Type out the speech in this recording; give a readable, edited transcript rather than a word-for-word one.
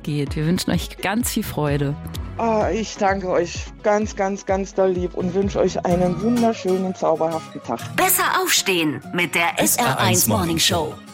geht. Wir wünschen euch ganz viel Freude. Ich danke euch ganz, ganz, ganz doll lieb und wünsche euch einen wunderschönen, zauberhaften Tag. Besser aufstehen mit der SR1 Morning Show.